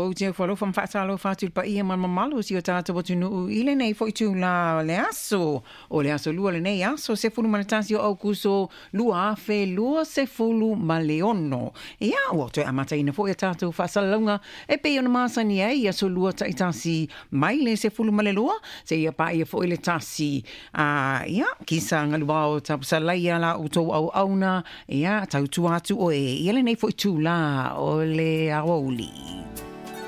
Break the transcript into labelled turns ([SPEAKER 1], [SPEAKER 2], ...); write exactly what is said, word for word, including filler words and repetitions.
[SPEAKER 1] o te whalo wham whaatalo whātul pa ia man mamalu si o tātou watu nuu ile nei fo i tū la le aso. O le aso lua le nei aso se fulu manatasi o au kuso lua afe lua se fulu ma leono. Ia o te amata ina fo i tātou whaasalunga e pe ona māsani ai aso lua taitasi mai le se fulu ma le lua se ia pa ia fo i le tasi. Uh, ia kisa ngaluao tapusalaia la utou au auna ia tau tu atu o e ia le nei fo i tū la o le awauli.